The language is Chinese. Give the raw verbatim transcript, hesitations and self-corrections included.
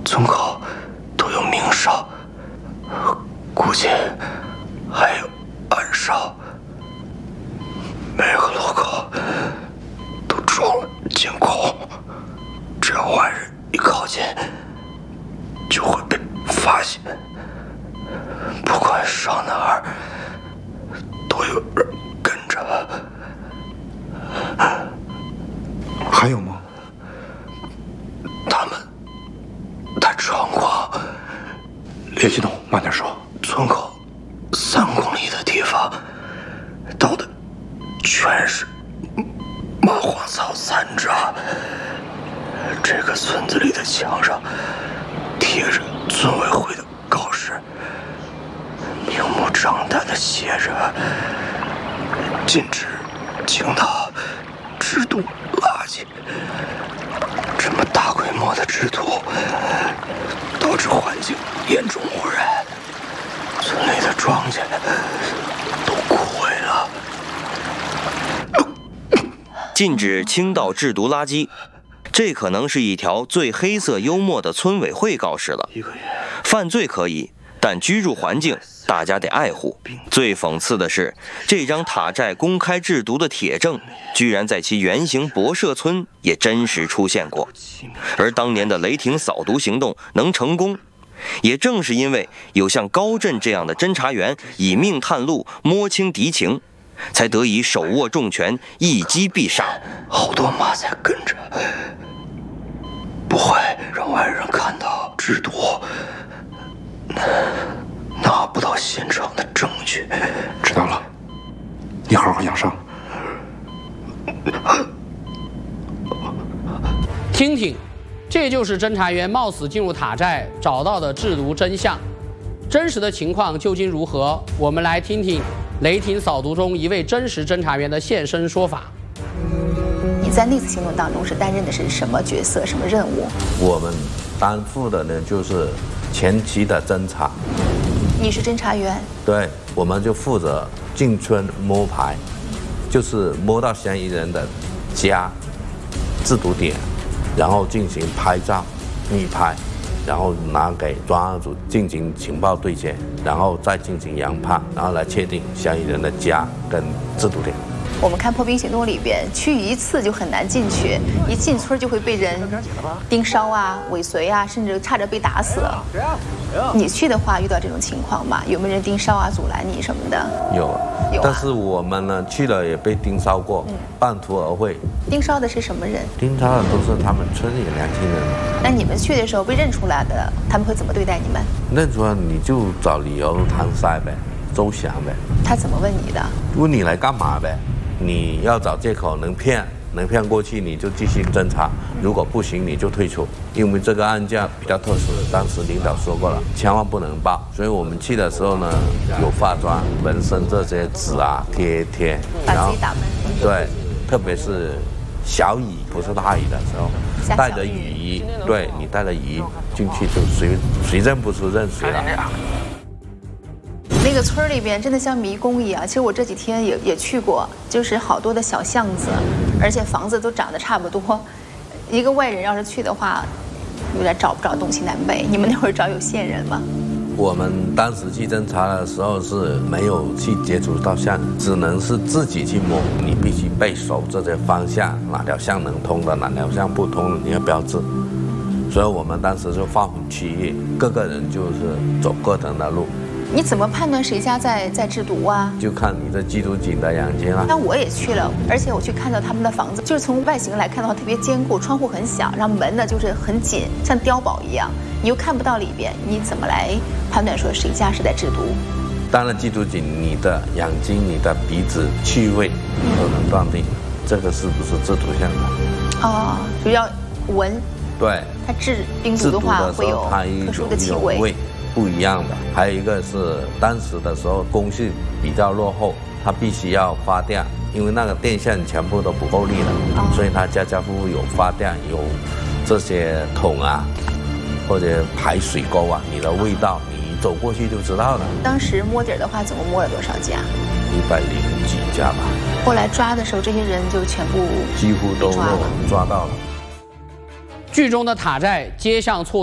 村口都有明哨，估计还有暗哨，每个路口都装了监控，只要坏人一靠近，就会被发现。不管上哪儿，都有人跟着。 还有吗？ 他们太猖狂。 别激动，慢点说。 村口三公里的地方，倒的全是蚂蟥草残渣。这个村子里的墙上贴着村委会的告示，明目张胆地写着禁止倾倒制毒垃圾。这么大规模的制毒导致环境严重污染，村里的庄稼都枯萎了。 禁止倾倒制毒垃圾，这可能是一条最黑色幽默的村委会告示了。犯罪可以，但居住环境大家得爱护。最讽刺的是，这张塔寨公开制毒的铁证，居然在其原型博社村也真实出现过。而当年的雷霆扫毒行动能成功，也正是因为有像高震这样的侦查员以命探路，摸清敌情，才得以手握重权，一击必杀。 好多马在跟着，不会让外人看到制毒，拿不到现场的证据。 知道了，你好好养伤。 听听，这就是侦查员冒死进入塔寨找到的制毒真相。真实的情况究竟如何？我们来听听雷霆扫毒中一位真实侦查员的现身说法。 你在那次行动当中是担任的是什么角色、什么任务？ 我们担负的呢就是前期的侦查。 你是侦查员？ 对，我们就负责进村摸排，就是摸到嫌疑人的家、制毒点，然后进行拍照、密拍，然后拿给专案组进行情报对接，然后再进行研判，然后来确定嫌疑人的家跟制毒点。 我们看破冰行动里边，去一次就很难进去，一进村就会被人盯梢啊、尾随啊，甚至差点被打死。你去的话遇到这种情况吗？有没有人盯梢啊、阻拦你什么的？ 有， 有、啊。 但是我们呢去了也被盯梢过，嗯、半途而废。 盯梢的是什么人？ 盯梢的都是他们村里的年轻人。 那你们去的时候被认出来的，他们会怎么对待你们？ 认出来你就找理由搪塞呗，周详呗。 他怎么问你的？ 问你来干嘛呗？你要找借口能骗，能骗过去你就继续侦查，如果不行你就退出。因为这个案件比较特殊，当时领导说过了，千万不能报。所以我们去的时候呢，有化妆、纹身这些纸啊贴一贴， 把自己打扮。 对，特别是小雨不是大雨的时候，带着雨衣，对你带着雨衣进去就谁谁认不出认谁了。 那个村里边真的像迷宫一样，其实我这几天也也去过，就是好多的小巷子，而且房子都长得差不多。一个外人要是去的话，有点找不着东西南北。你们那会儿找有线人吗？ 我们当时去侦查的时候是没有去接触到巷，只能是自己去摸。你必须背熟这些方向，哪条巷能通的，哪条巷不通的，你要标志。所以我们当时就划分区域，各个人就是走各人的路。 你怎么判断谁家在在制毒啊？ 就看你的缉毒警的眼睛了。 但我也去了，而且我去看到他们的房子，就是从外形来看的话特别坚固，窗户很小，然后门呢就是很紧，像碉堡一样，你又看不到里边，你怎么来判断说谁家是在制毒？ 当然，缉毒警你的眼睛、你的鼻子、气味都能断定这个是不是制毒项的。 哦，就要闻。 对。 它制冰毒的话会有特殊的气味。 不一样的，还有一个是当时的时候工序比较落后，它必须要发电，因为那个电线全部都不够力了，哦、所以它家家户户有发电，有这些桶啊，或者排水沟啊，你的味道你走过去就知道了。 当时摸底的话，总共摸了多少家？ 一百零几家吧。 后来抓的时候，这些人就全部几乎都抓到了。 剧中的塔寨街巷错。